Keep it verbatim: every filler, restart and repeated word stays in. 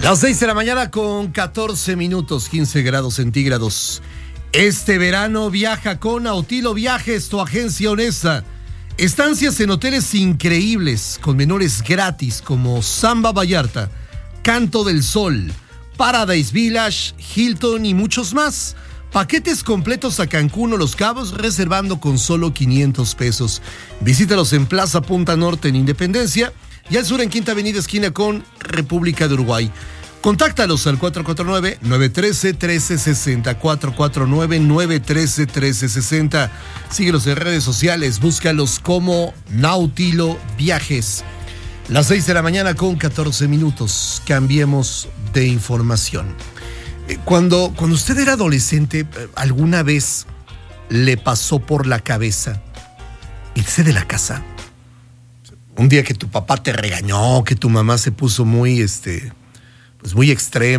Las seis de la mañana con catorce minutos, quince grados centígrados. Este verano viaja con Autilo Viajes, tu agencia honesta. Estancias en hoteles increíbles, con menores gratis como Samba Vallarta, Canto del Sol, Paradise Village, Hilton y muchos más. Paquetes completos a Cancún o Los Cabos reservando con solo quinientos pesos. Visítalos en Plaza Punta Norte en Independencia y al sur en Quinta Avenida esquina con República de Uruguay. Contáctalos al cuatro cuatro nueve, nueve uno tres, uno tres seis cero, cuatro cuatro nueve, nueve uno tres, uno tres seis cero. Síguelos en redes sociales, búscalos como Nautilo Viajes. Las seis de la mañana con catorce minutos, cambiemos de información. Cuando, cuando usted era adolescente, ¿alguna vez le pasó por la cabeza irse de la casa? Un día que tu papá te regañó, que tu mamá se puso muy, este, pues muy extrema.